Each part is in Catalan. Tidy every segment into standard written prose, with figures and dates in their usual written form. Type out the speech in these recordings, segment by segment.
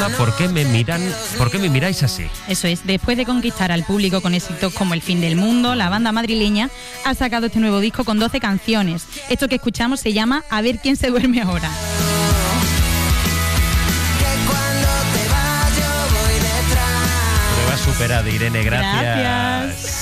¿Por qué me miráis así? Eso es, después de conquistar al público con éxitos como El fin del mundo, la banda madrileña ha sacado este nuevo disco con 12 canciones. Esto que escuchamos se llama A ver quién se duerme ahora. Prueba superada, Irene, gracias.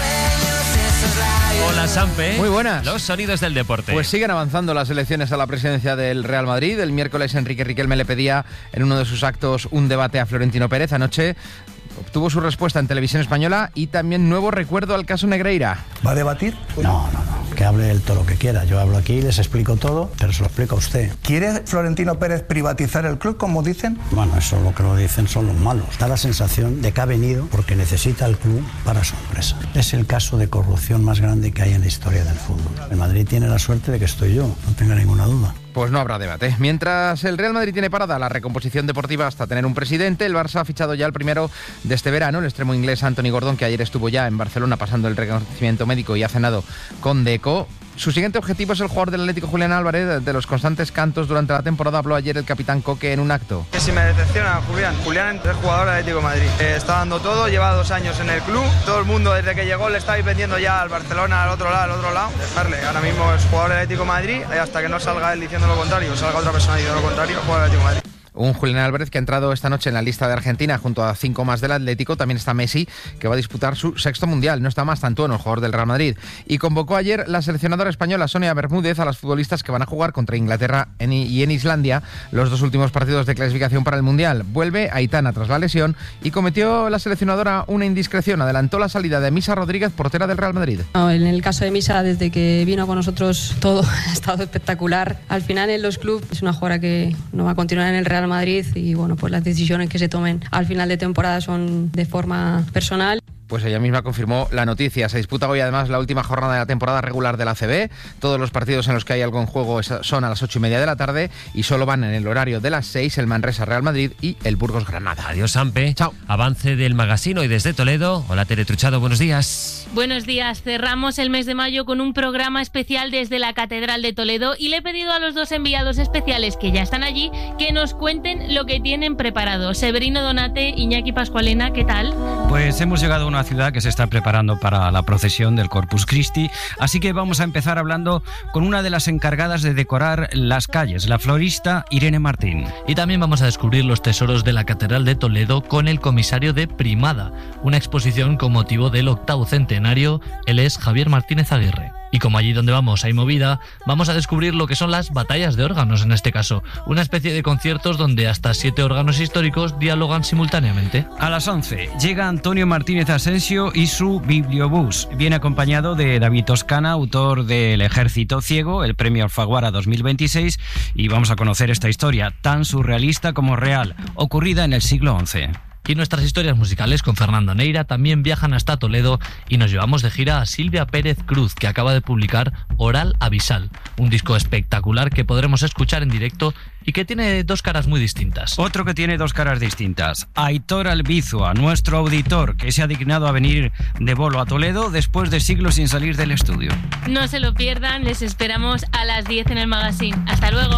Hola, Sampe. Muy buenas. Los sonidos del deporte. Pues siguen avanzando las elecciones a la presidencia del Real Madrid. El miércoles Enrique Riquelme le pedía en uno de sus actos un debate a Florentino Pérez. Anoche obtuvo su respuesta en Televisión Española y también nuevo recuerdo al caso Negreira. ¿Va a debatir? No. Que hable él todo lo que quiera. Yo hablo aquí, les explico todo, pero se lo explico a usted. ¿Quiere Florentino Pérez privatizar el club, como dicen? Bueno, eso lo que lo dicen son los malos. Da la sensación de que ha venido porque necesita el club para su empresa. Es el caso de corrupción más grande que hay en la historia del fútbol. El Madrid tiene la suerte de que estoy yo, no tenga ninguna duda. Pues no habrá debate. Mientras el Real Madrid tiene parada la recomposición deportiva hasta tener un presidente, el Barça ha fichado ya el primero de este verano, el extremo inglés Anthony Gordon, que ayer estuvo ya en Barcelona pasando el reconocimiento médico y ha cenado con Deco. Su siguiente objetivo es el jugador del Atlético, Julián Álvarez. De los constantes cantos durante la temporada habló ayer el capitán Coque en un acto. Que si me decepciona Julián es jugador del Atlético de Madrid. Está dando todo, lleva 2 años en el club. Todo el mundo desde que llegó le está vendiendo ya al Barcelona, al otro lado. Dejarle, ahora mismo es jugador del Atlético de Madrid y hasta que no salga él diciendo lo contrario, salga otra persona diciendo lo contrario, jugador del Atlético de Madrid. Un Julián Álvarez que ha entrado esta noche en la lista de Argentina junto a 5 más del Atlético. También está Messi, que va a disputar su 6º mundial. No está más Tantuono, el jugador del Real Madrid. Y convocó ayer la seleccionadora española Sonia Bermúdez a las futbolistas que van a jugar contra Inglaterra y en Islandia los 2 últimos partidos de clasificación para el mundial. Vuelve Aitana tras la lesión y cometió la seleccionadora una indiscreción. Adelantó la salida de Misa Rodríguez, portera del Real Madrid. En el caso de Misa, desde que vino con nosotros todo ha estado espectacular. Al final en los clubes es una jugadora que no va a continuar en el Real Madrid y bueno, pues las decisiones que se tomen al final de temporada son de forma personal. Pues ella misma confirmó la noticia. Se disputa hoy además la última jornada de la temporada regular de la ACB. Todos los partidos en los que hay algo en juego son a las 8:30 de la tarde y solo van en el horario de las 6 el Manresa Real Madrid y el Burgos Granada. Adiós, Sampe. Chao. Avance del Magazine hoy desde Toledo. Hola, Tere Truchado, buenos días. Buenos días. Cerramos el mes de mayo con un programa especial desde la Catedral de Toledo y le he pedido a los 2 enviados especiales que ya están allí que nos cuenten lo que tienen preparado. Severino Donate, Iñaki Pascualena, ¿qué tal? Pues hemos llegado a una ciudad que se está preparando para la procesión del Corpus Christi, así que vamos a empezar hablando con una de las encargadas de decorar las calles, la florista Irene Martín. Y también vamos a descubrir los tesoros de la Catedral de Toledo con el comisario de Primada, una exposición con motivo del 8º centenario. Él es Javier Martínez Aguirre. Y como allí donde vamos hay movida, vamos a descubrir lo que son las batallas de órganos en este caso, una especie de conciertos donde hasta 7 órganos históricos dialogan simultáneamente. A las 11 llega Antonio Martínez Asensio y su Bibliobús. Viene acompañado de David Toscana, autor del Ejército Ciego, el premio Alfaguara 2026, y vamos a conocer esta historia tan surrealista como real, ocurrida en el siglo XI. Y nuestras historias musicales con Fernando Neira también viajan hasta Toledo y nos llevamos de gira a Silvia Pérez Cruz, que acaba de publicar Oral Abisal, un disco espectacular que podremos escuchar en directo y que tiene 2 caras muy distintas. Otro que tiene 2 caras distintas, Aitor Albizua, nuestro auditor, que se ha dignado a venir de bolo a Toledo después de siglos sin salir del estudio. No se lo pierdan, les esperamos a las 10 en el Magazine. Hasta luego.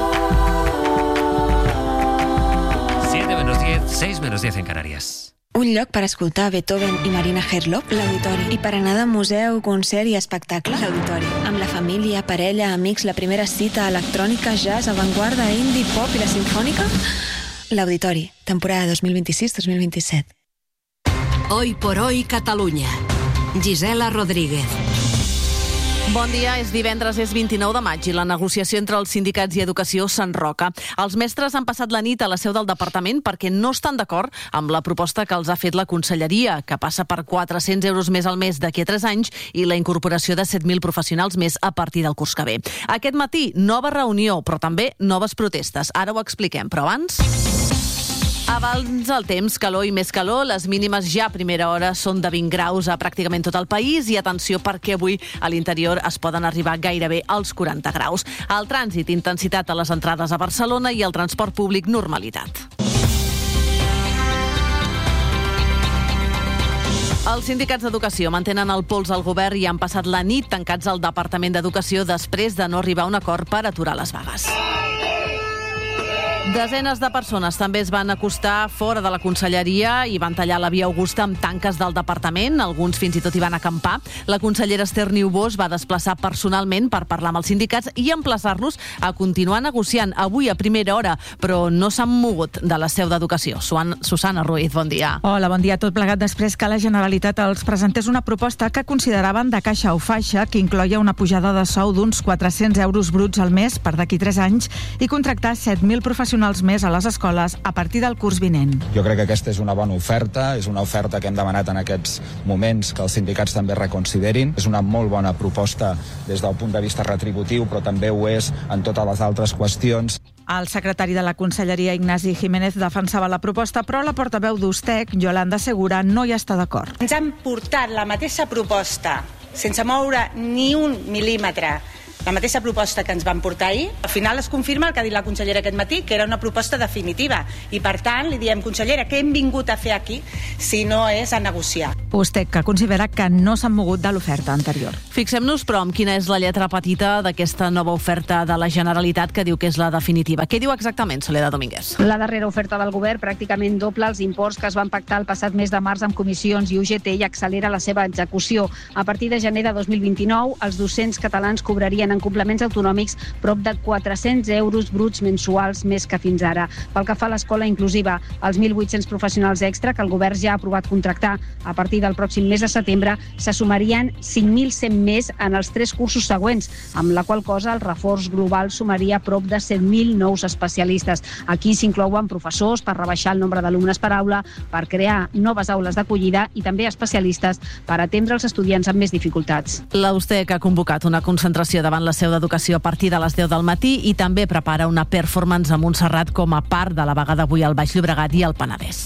7 menos 10, 6 menos 10 en Canarias. Un lloc per escoltar Beethoven i Marina Herlop, l'Auditori. I per anar de museu, concert i espectacle, l'Auditori. Amb la família, parella, amics, la primera cita, electrònica, jazz, avantguarda, indie, pop i la sinfònica, l'Auditori, temporada 2026-2027. Hoy por hoy Catalunya. Gisela Rodríguez. Bon dia, és divendres, és 29 de maig i la negociació entre els sindicats i educació s'enroca. Els mestres han passat la nit a la seu del departament perquè no estan d'acord amb la proposta que els ha fet la conselleria, que passa per 400 euros més al mes d'aquí a 3 anys i la incorporació de 7.000 professionals més a partir del curs que ve. Aquest matí, nova reunió, però també noves protestes. Ara ho expliquem, però abans... Abans el temps, calor i més calor, les mínimes ja a primera hora són de 20 graus a pràcticament tot el país i atenció perquè avui a l'interior es poden arribar gairebé als 40 graus. El trànsit, intensitat a les entrades a Barcelona i el transport públic, normalitat. Els sindicats d'educació mantenen el pols al govern i han passat la nit tancats al Departament d'Educació després de no arribar a un acord per aturar les vagues. Desenes de persones també es van acostar fora de la conselleria i van tallar la via Augusta amb tanques del departament. Alguns fins i tot hi van acampar. La consellera Esther Niubó es va desplaçar personalment per parlar amb els sindicats i emplaçar-los a continuar negociant avui a primera hora, però no s'han mogut de la seu d'Educació. Susana Ruiz, bon dia. Hola, bon dia. Tot plegat després que la Generalitat els presentés una proposta que consideraven de caixa o faixa, que incloia una pujada de sou d'uns 400 euros bruts al mes per d'aquí 3 anys i contractar 7.000 professionals més a les escoles a partir del curs vinent. Jo crec que aquesta és una bona oferta, és una oferta que hem demanat en aquests moments que els sindicats també reconsiderin. És una molt bona proposta des del punt de vista retributiu, però també ho és en totes les altres qüestions. El secretari de la Conselleria, Ignasi Jiménez, defensava la proposta, però la portaveu d'Ustec, Yolanda Segura, no hi està d'acord. Ens han portat la mateixa proposta, sense moure ni un mil·límetre, la mateixa proposta que ens van portar ahir. Al final es confirma el que ha dit la consellera aquest matí, que era una proposta definitiva. I per tant, li diem, consellera, què hem vingut a fer aquí si no és a negociar? Ustec, que considera que no s'han mogut de l'oferta anterior. Fixem-nos, però, en quina és la lletra petita d'aquesta nova oferta de la Generalitat que diu que és la definitiva. Què diu exactament, Soledad Domínguez? La darrera oferta del govern pràcticament dobla els imports que es van pactar el passat mes de març amb comissions i UGT i accelera la seva execució. A partir de gener de 2029, els docents catalans cobrarien en complements autonòmics prop de 400 euros bruts mensuals més que fins ara. Pel que fa a l'escola inclusiva, els 1.800 professionals extra que el govern ja ha aprovat contractar a partir del pròxim mes de setembre se sumarien 5.100 més en els 3 cursos següents, amb la qual cosa el reforç global sumaria prop de 7.000 nous especialistes. Aquí s'inclouen professors per rebaixar el nombre d'alumnes per aula, per crear noves aules d'acollida i també especialistes per atendre els estudiants amb més dificultats. La USTEC ha convocat una concentració davant la seu d'Educació a partir de les 10 del matí i també prepara una performance a Montserrat com a part de la vaga d'avui al Baix Llobregat i al Penedès.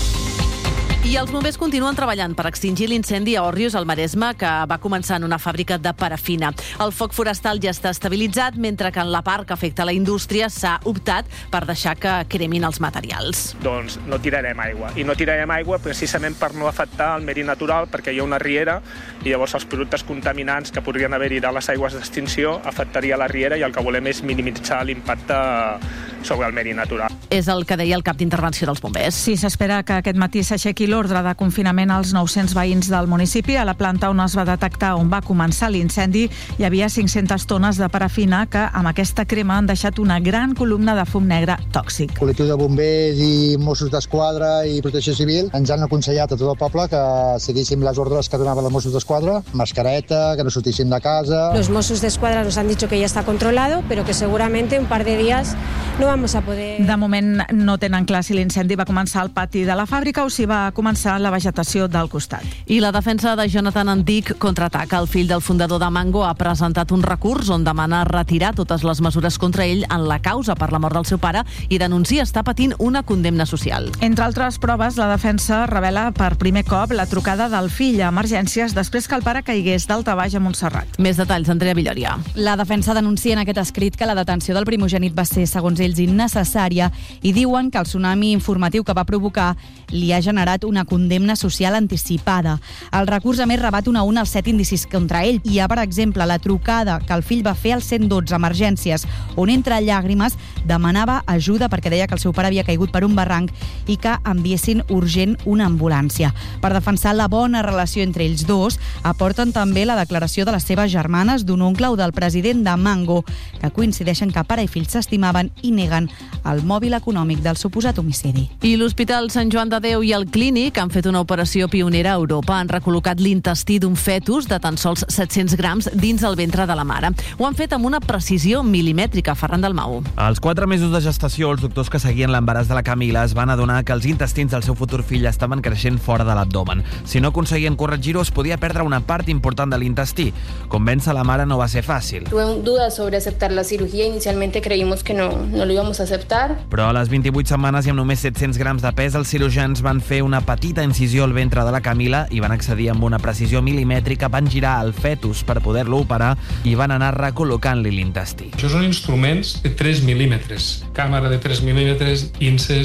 I els bombers continuen treballant per extingir l'incendi a Òrrius, al Maresme, que va començar en una fàbrica de parafina. El foc forestal ja està estabilitzat, mentre que en la part que afecta la indústria s'ha optat per deixar que cremin els materials. Doncs no tirarem aigua. I no tirarem aigua precisament per no afectar el medi natural, perquè hi ha una riera i llavors els productes contaminants que podrien haver-hi de les aigües d'extinció afectaria la riera i el que volem és minimitzar l'impacte sobre el medi natural. És el que deia el cap d'intervenció dels bombers. Sí, s'espera que aquest matí s'aixequi l'ordre de confinament als 900 veïns del municipi. A la planta on es va detectar on va començar l'incendi hi havia 500 tones de parafina que amb aquesta crema han deixat una gran columna de fum negre tòxic. El col·lectiu de bombers i Mossos d'Esquadra i Protecció Civil ens han aconsellat a tot el poble que seguíssim les ordres que donaven els Mossos d'Esquadra, mascareta, que no sortíssim de casa. Los Mossos d'Esquadra nos han dicho que ya está controlado, pero que seguramente un par de días no vamos a poder... De moment no tenen clar si l'incendi va començar al pati de la fàbrica o si va començar la vegetació del costat. I la defensa de Jonathan Antic contraataca. El fill del fundador de Mango ha presentat un recurs on demana retirar totes les mesures contra ell en la causa per la mort del seu pare i denuncia estar patint una condemna social. Entre altres proves, la defensa revela per primer cop la trucada del fill a emergències després que el pare caigués daltabaix a Montserrat. Més detalls, Andrea Villoria. La defensa denuncia en aquest escrit que la detenció del primogènit va ser, segons ells, innecessària i diuen que el tsunami informatiu que va provocar li ha generat una condemna social anticipada. El recurs, a més, rebat una a una els 7 indicis contra ell. Hi ha, per exemple, la trucada que el fill va fer al 112 emergències, on entre llàgrimes demanava ajuda perquè deia que el seu pare havia caigut per un barranc i que enviessin urgent una ambulància. Per defensar la bona relació entre ells dos, aporten també la declaració de les seves germanes, d'un oncle o del president de Mango, que coincideixen que pare i fill s'estimaven i neguen el mòbil econòmic del suposat homicidi. I l'Hospital Sant Joan de Déu i el Clínic han fet una operació pionera a Europa. Han recol·locat l'intestí d'un fetus de tan sols 700 grams dins el ventre de la mare. Ho han fet amb una precisió milimètrica, Ferran Dalmau. Als 4 mesos de gestació, els doctors que seguien l'embaràs de la Camila es van adonar que els intestins del seu futur fill estaven creixent fora de l'abdomen. Si no aconseguien corregir-ho, es podia perdre una part important de l'intestí. Convèncer la mare no va ser fàcil. Tuve dudas sobre aceptar la cirugía. Inicialmente creímos que no lo íbamos a aceptar. Però a les 28 setmanes i amb només 700 grams de pes, els cirurgians van fer una petita incisió al ventre de la Camila i van accedir amb una precisió milimètrica, van girar el fetus per poder-lo operar i van anar recol·locant-li l'intestí. Això són instruments de 3 mil·límetres, càmera de 3 mil·límetres, inces,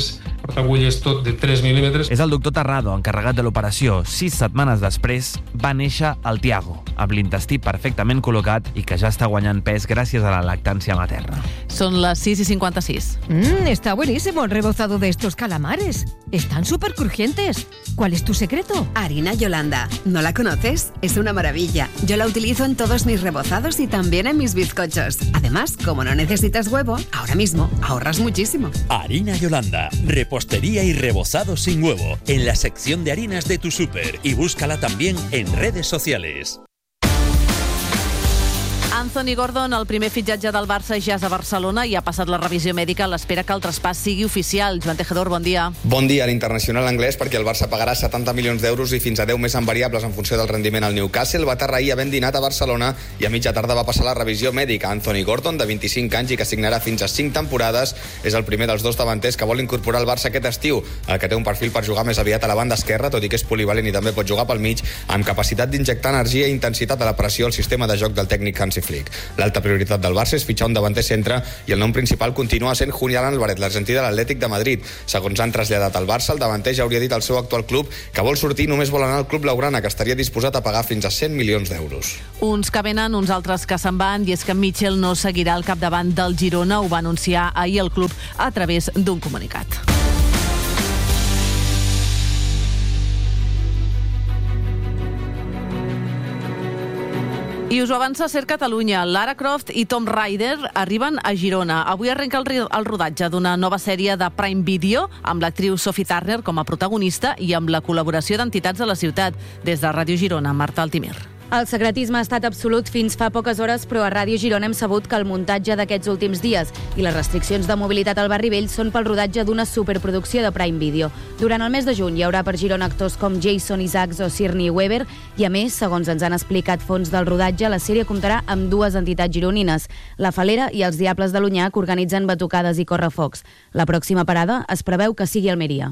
portagulles tot de 3 mil·límetres. És el doctor Terrado, encarregat de l'operació. 6 setmanes després va néixer el Tiago, amb l'intestí perfectament col·locat i que ja està guanyant pes gràcies a la lactància materna. Son las 6:56. Está buenísimo el rebozado de estos calamares. Están súper crujientes. ¿Cuál es tu secreto? Harina Yolanda. ¿No la conoces? Es una maravilla. Yo la utilizo en todos mis rebozados y también en mis bizcochos. Además, como no necesitas huevo, ahora mismo ahorras muchísimo. Harina Yolanda. Repostería y rebozado sin huevo. En la sección de harinas de tu súper. Y búscala también en redes sociales. Anthony Gordon, el primer fitxatge del Barça, ja és a Barcelona i ha passat la revisió mèdica a l'espera que el traspàs sigui oficial. Joan Tejedor, bon dia. Bon dia a l'internacional anglès, perquè el Barça pagarà 70 milions d'euros i fins a 10 més en variables en funció del rendiment al Newcastle. Va aterrar ahir havent dinat a Barcelona i a mitja tarda va passar la revisió mèdica. Anthony Gordon, de 25 anys i que signarà fins a 5 temporades, és el primer dels dos davanters que vol incorporar el Barça aquest estiu, el que té un perfil per jugar més aviat a la banda esquerra, tot i que és polivalent i també pot jugar pel mig, amb capacitat d'injectar energia i intensitat a la pressió al sistema de joc del tècnic Hansi Flick. L'alta prioritat del Barça és fitxar un davanter centre i el nom principal continua sent Julián Álvarez, l'argentí de l'Atlètic de Madrid. Segons han traslladat al Barça, el davanter ja hauria dit al seu actual club que vol sortir i només vol anar al club blaugrana, que estaria disposat a pagar fins a 100 milions d'euros. Uns que venen, uns altres que se'n van, i és que Mitchell no seguirà al capdavant del Girona. Ho va anunciar ahir el club a través d'un comunicat. I us ho avança Ser Catalunya. Lara Croft i Tom Raider arriben a Girona. Avui arrenca el rodatge d'una nova sèrie de Prime Video amb l'actriu Sophie Turner com a protagonista i amb la col·laboració d'entitats de la ciutat. Des de Ràdio Girona, Marta Altimir. El secretisme ha estat absolut fins fa poques hores, però a Ràdio Girona hem sabut que el muntatge d'aquests últims dies i les restriccions de mobilitat al Barri Vell són pel rodatge d'una superproducció de Prime Video. Durant el mes de juny hi haurà per Girona actors com Jason Isaacs o Sigourney Weaver i, a més, segons ens han explicat fons del rodatge, la sèrie comptarà amb dues entitats gironines, La Falera i els Diables de l'Onyar, que organitzen batucades i correfocs. La pròxima parada es preveu que sigui Almeria.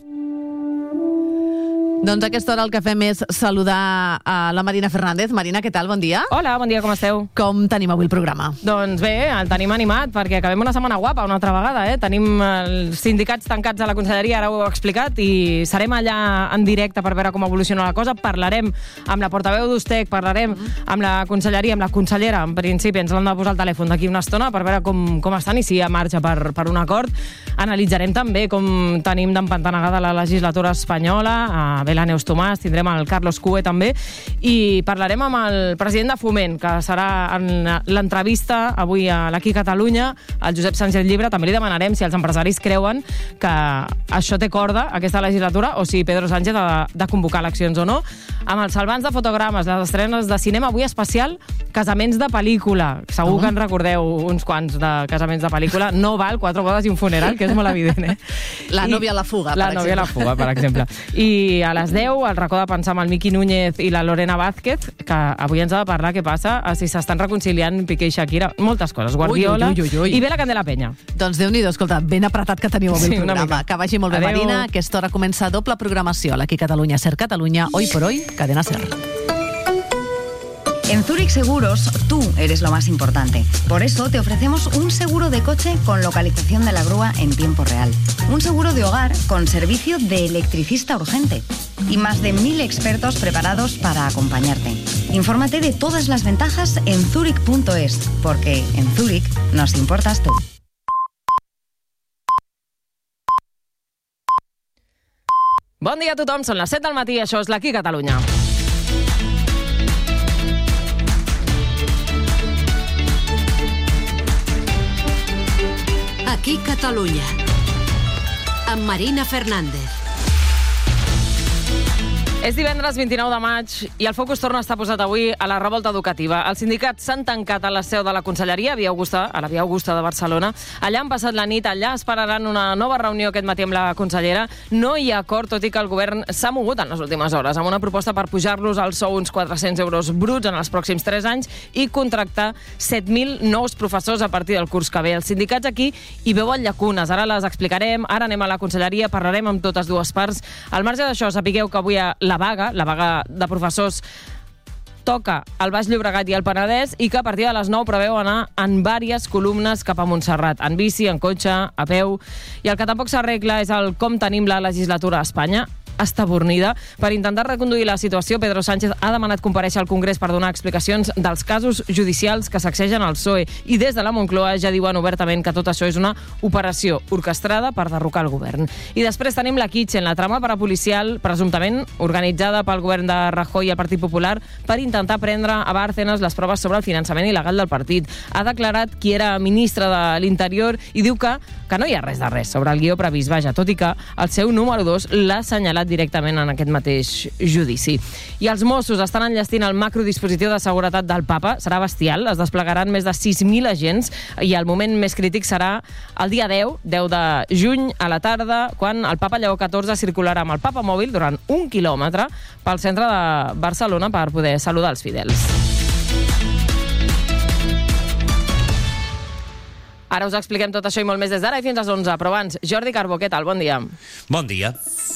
Doncs a aquesta hora el que fem és saludar a la Marina Fernández. Marina, què tal? Bon dia. Hola, bon dia, com esteu? Com tenim avui el programa? Doncs bé, el tenim animat, perquè acabem una setmana guapa, una altra vegada. Tenim els sindicats tancats a la conselleria, ara ho he explicat, i serem allà en directe per veure com evoluciona la cosa. Parlarem amb la portaveu d'Ustec, parlarem amb la conselleria, amb la consellera, en principi ens l'han de posar al telèfon d'aquí una estona per veure com estan i si hi ha marxa per un acord. Analitzarem també com tenim d'empantanegada la legislatura espanyola, la Neus Tomàs, tindrem el Carlos Cue també, i parlarem amb el president de Foment, que serà en l'entrevista avui a l'Aquí Catalunya, el Josep Sánchez Llibre. També li demanarem si els empresaris creuen que això té corda, aquesta legislatura, o si Pedro Sánchez ha de convocar eleccions o no. Amb els salvants de fotogrames, les estrenes de cinema, avui especial casaments de pel·lícula. Segur que en recordeu uns quants de casaments de pel·lícula. No val 4 bodes i un funeral, que és molt evident, La nòvia a la fuga, per exemple. La nòvia a la fuga, per exemple. I a les 10, el racó de pensar amb el Miqui Núñez i la Lorena Vázquez, que avui ens ha de parlar què passa, si s'estan reconciliant Piqué i Shakira. Moltes coses. Guardiola i ve la Candela Penya. Doncs Déu-n'hi-do, escolta, ben apretat que teniu avui el programa. Que vagi molt bé, Adeu. Marina. A aquesta hora comença doble programació a l'Aquí Catalunya, Ser Catalunya, Hoy por Hoy, Cadena Ser. En Zurich Seguros, tú eres lo más importante. Por eso te ofrecemos un seguro de coche con localización de la grúa en tiempo real. Un seguro de hogar con servicio de electricista urgente. Y más de 1000 expertos preparados para acompañarte. Infórmate de todas las ventajas en zurich.es, porque en Zurich nos importas tú. Bon dia a tothom, són les 7 del matí, això és l'Aquí Catalunya. Aquí Catalunya, amb Marina Fernández. És divendres 29 de maig i el focus torna a estar posat avui a la revolta educativa. Els sindicats s'han tancat a la seu de la Conselleria, a la Via Augusta de Barcelona. Allà han passat la nit, allà esperaran una nova reunió aquest matí amb la consellera. No hi ha acord, tot i que el govern s'ha mogut en les últimes hores, amb una proposta per pujar-los al sou uns 400 euros bruts en els pròxims 3 anys i contractar 7.000 nous professors a partir del curs que ve. Els sindicats aquí hi veuen llacunes, ara les explicarem, ara anem a la Conselleria, parlarem amb totes dues parts. Al marge d'això, sapigueu que avui la vaga de professors toca el Baix Llobregat i el Penedès i que a partir de les 9 preveu anar en vàries columnes cap a Montserrat, en bici, en cotxe, a peu. I el que tampoc s'arregla és el com tenim la legislatura a Espanya, estabornida. Per intentar reconduir la situació, Pedro Sánchez ha demanat comparèixer al Congrés per donar explicacions dels casos judicials que sacsegen el PSOE i des de la Moncloa ja diuen obertament que tot això és una operació orquestrada per derrocar el govern. I després tenim la Kitchen, la trama parapolicial presumptament organitzada pel govern de Rajoy i el Partit Popular per intentar prendre a Bárcenas les proves sobre el finançament il·legal del partit. Ha declarat qui era ministre de l'Interior i diu que no hi ha res de res sobre el guió previst, vaja, tot i que el seu número 2 l'ha assenyalat directament en aquest mateix judici. I els Mossos estan enllestint el macrodispositiu de seguretat del Papa. Serà bestial, es desplegaran més de 6.000 agents i el moment més crític serà el dia 10 de juny a la tarda, quan el Papa Lleó XIV circularà amb el Papa mòbil durant 1 quilòmetre pel centre de Barcelona per poder saludar els fidels. Ara us expliquem tot això i molt més des d'ara i fins a les 11. Però abans, Jordi Carbó, què tal? Bon dia. Bon dia.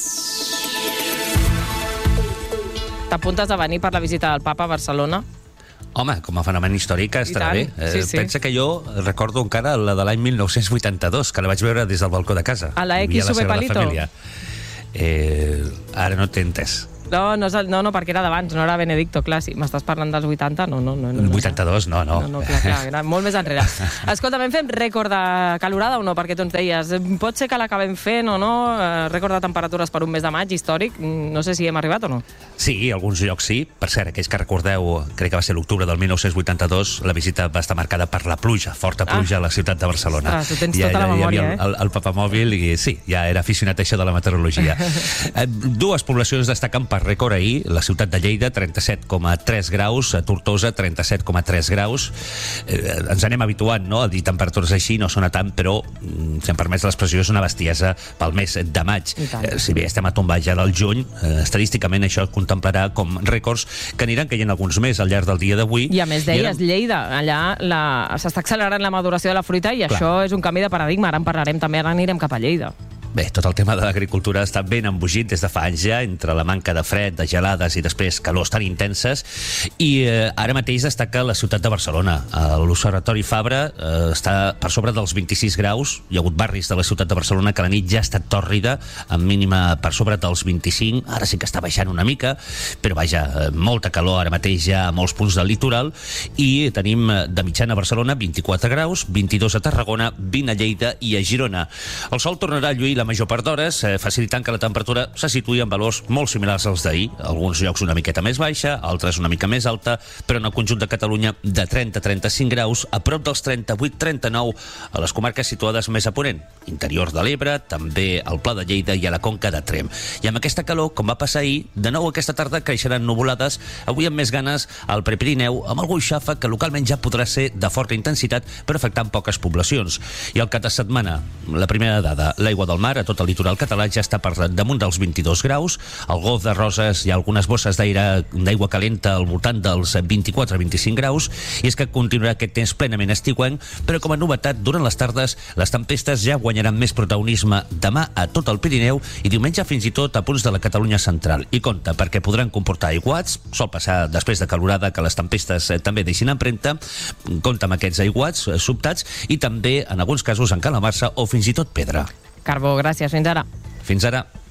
T'apuntes a venir per la visita del Papa a Barcelona? Home, com a fenomen històric estarà bé. Sí. Pensa que jo recordo encara la de l'any 1982, que la vaig veure des del balcó de casa. A la X Sube Palito? Ara no t'he entès. No, perquè era d'abans, no era Benedicto, clar, si m'estàs parlant dels 80, no. 82, no. No, clar, era molt més enrere. Escolta, hem fet rècord de calorada o no? Perquè tu ens deies, pot ser que l'acabem fent o no? Rècord de temperatures per un mes de maig, històric, no sé si hem arribat o no. Sí, alguns llocs sí. Per cert, aquells que recordeu, crec que va ser l'octubre del 1982, la visita va estar marcada per la pluja, forta pluja a la ciutat de Barcelona. Ostres, tu tens tota la memòria, el papamòbil i sí, ja era aficionat a això de la meteorologia. Dues poblacions destaquen per rècord ahir, la ciutat de Lleida, 37,3 graus, a Tortosa, 37,3 graus. Ens anem habituant, no?, a dir temperatures així, no sona tant, però, si em permets l'expressió, és una bestiesa pel mes de maig. Si bé estem a tombar ja del juny, estadísticament això contemplarà com rècords que aniran caient alguns més al llarg del dia d'avui. I a més deies, Lleida, allà s'està accelerant la maduració de la fruita i això és un canvi de paradigma. Ara en parlarem també, ara anirem cap a Lleida. Bé, tot el tema de l'agricultura està ben embogit des de fa anys ja, entre la manca de fred, de gelades i després calors tan intenses, i ara mateix destaca la ciutat de Barcelona. L'Observatori Fabra està per sobre dels 26 graus. Hi ha hagut barris de la ciutat de Barcelona que la nit ja ha estat tòrrida, amb mínima per sobre dels 25. Ara sí que està baixant una mica, però vaja, molta calor ara mateix ja a molts punts del litoral, i tenim de mitjana a Barcelona 24 graus, 22 a Tarragona, 20 a Lleida i a Girona. El sol tornarà a lluir la major part d'hores, facilitant que la temperatura se situï en valors molt similars als d'ahir. Alguns llocs una miqueta més baixa, altres una mica més alta, però en el conjunt de Catalunya de 30 a 35 graus, a prop dels 38-39 a les comarques situades més a ponent, interior de l'Ebre, també al Pla de Lleida i a la Conca de Tremp. I amb aquesta calor, com va passar ahir, de nou aquesta tarda creixeran nuvolades, avui amb més ganes al Prepirineu, amb algun xàfec que localment ja podrà ser de forta intensitat, però afectant poques poblacions. I al cap de setmana, la primera dada, l'aigua del mar a tot el litoral català ja està per damunt dels 22 graus. Al Golf de Roses hi ha algunes bosses d'aigua calenta al voltant dels 24-25 graus, i és que continuarà aquest temps plenament estiuenc, però com a novetat, durant les tardes, les tempestes ja guanyaran més protagonisme demà a tot el Pirineu i diumenge fins i tot a punts de la Catalunya central. I compte, perquè podran comportar aiguats, sol passar després de calorada que les tempestes també deixin empremta, compte amb aquests aiguats sobtats i també, en alguns casos, encalamarsa o fins i tot pedra. Carbó, gràcies. Fins ara. Fins ara.